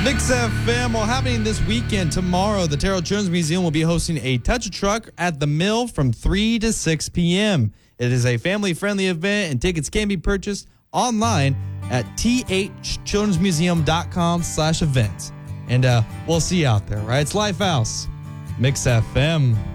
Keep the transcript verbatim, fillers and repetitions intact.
Mix F M, well, happening this weekend, tomorrow, the Terrell Children's Museum will be hosting a Touch a Truck at the Mill from three to six p.m. It is a family-friendly event, and tickets can be purchased online at thchildrensmuseum.com slash events. And uh, we'll see you out there, right? It's Lifehouse, Mix F M.